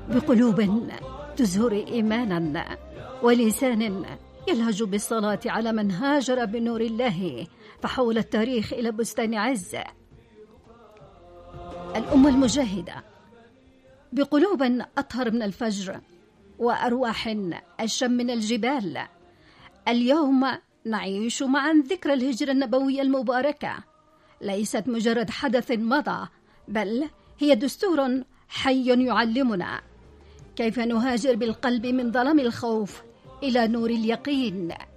بقلوب تزهر إيمانا ولسان يلهج بالصلاة على من هاجر بنور الله فحول التاريخ إلى بستان عز. الأمة المجاهدة بقلوب أطهر من الفجر وأرواح أشم من الجبال. اليوم نعيش معا ذكرى الهجرة النبوية المباركة، ليست مجرد حدث مضى، بل هي دستور حي يعلمنا كيف نهاجر بالقلب من ظلام الخوف إلى نور اليقين.